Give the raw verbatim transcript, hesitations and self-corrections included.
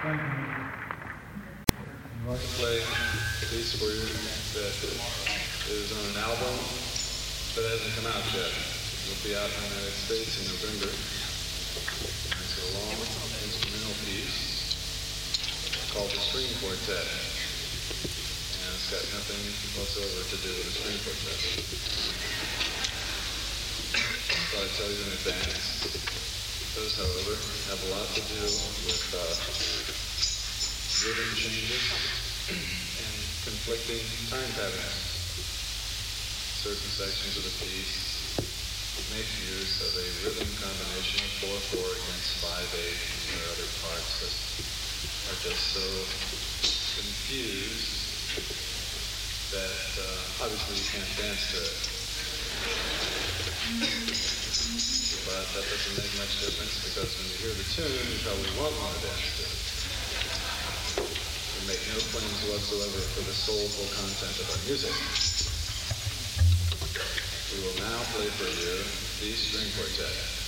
Thank you. I'd like to play a piece for you that is on an album that hasn't come out yet. It'll be out in the United States in November. It's a long instrumental piece called The String Quartet. And it's got nothing whatsoever to do with the string quartet. So I tell you in advance. Those, however, have a lot to do with uh, rhythm changes and conflicting time patterns. Certain sections of the piece make use of a rhythm combination of four four against five eight, and there are other parts that are just so confused that uh, obviously you can't dance to it. But that doesn't make much difference because when you hear the tune, you probably won't want to dance to it. We make no claims whatsoever for the soulful content of our music. We will now play for you the String Quartet.